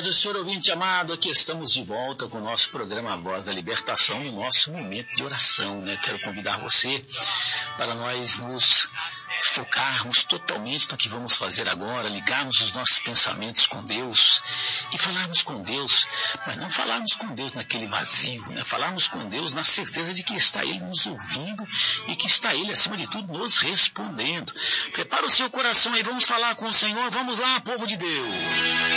tarde, senhor ouvinte amado. Aqui estamos de volta com o nosso programa Voz da Libertação, no nosso momento de oração, né? Quero convidar você para nós nos focarmos totalmente no que vamos fazer agora, ligarmos os nossos pensamentos com Deus e falarmos com Deus, mas não falarmos com Deus naquele vazio, né? Falarmos com Deus na certeza de que está Ele nos ouvindo e que está Ele, acima de tudo, nos respondendo. Prepara o seu coração aí, vamos falar com o Senhor. Vamos lá, povo de Deus.